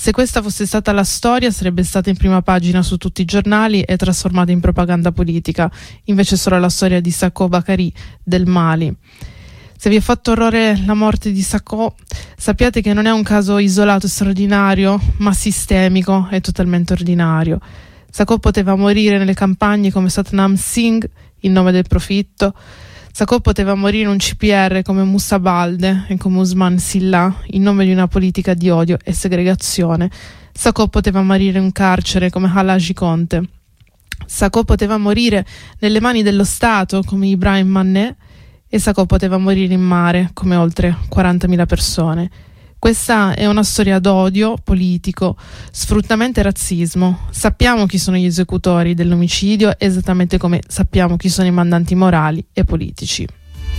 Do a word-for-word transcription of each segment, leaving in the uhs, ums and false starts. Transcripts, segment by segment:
Se questa fosse stata la storia, sarebbe stata in prima pagina su tutti i giornali e trasformata in propaganda politica. Invece è solo la storia di Sako Bakari del Mali. Se vi ha fatto orrore la morte di Sako, sappiate che non è un caso isolato e straordinario, ma sistemico e totalmente ordinario. Sako poteva morire nelle campagne come Satnam Singh in nome del profitto. Sako poteva morire in un C P R come Musa Balde e come Usman Silla in nome di una politica di odio e segregazione. Sako poteva morire in un carcere come Halaji Conte. Sako poteva morire nelle mani dello Stato come Ibrahim Manné e Sako poteva morire in mare come oltre quarantamila persone. Questa è una storia d'odio politico, sfruttamento e razzismo. Sappiamo chi sono gli esecutori dell'omicidio, esattamente come sappiamo chi sono i mandanti morali e politici.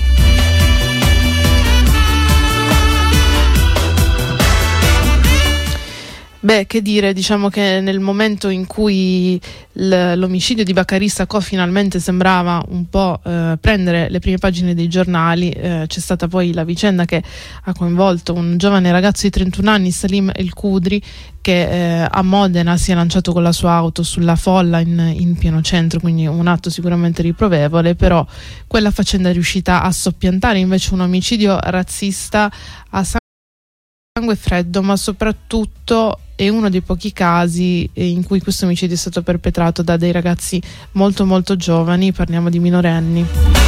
Beh, che dire, diciamo che nel momento in cui l- l'omicidio di Bakari Sako finalmente sembrava un po' eh, prendere le prime pagine dei giornali, eh, c'è stata poi la vicenda che ha coinvolto un giovane ragazzo di trentuno anni, Salim El Kudri, che eh, a Modena si è lanciato con la sua auto sulla folla in, in pieno centro, quindi un atto sicuramente riprovevole, però quella faccenda è riuscita a soppiantare invece un omicidio razzista a sangue freddo, ma soprattutto è uno dei pochi casi in cui questo omicidio è stato perpetrato da dei ragazzi molto molto giovani, parliamo di minorenni.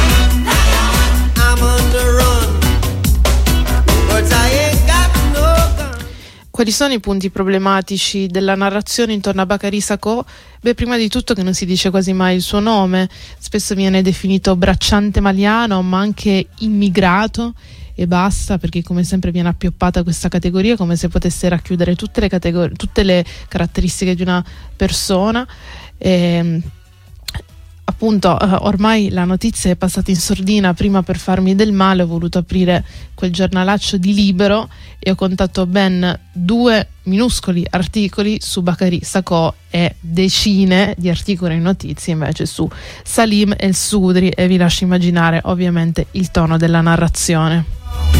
Quali sono i punti problematici della narrazione intorno a Bakari Sako? Beh, prima di tutto che non si dice quasi mai il suo nome, spesso viene definito bracciante maliano, ma anche immigrato, e basta, perché come sempre viene appioppata questa categoria come se potesse racchiudere tutte le, categor- tutte le caratteristiche di una persona. E, appunto, ormai la notizia è passata in sordina. Prima, per farmi del male, ho voluto aprire quel giornalaccio di Libero e ho contato ben due minuscoli articoli su Bakari Sako e decine di articoli e notizie invece su Salim El Kudri, e vi lascio immaginare ovviamente il tono della narrazione.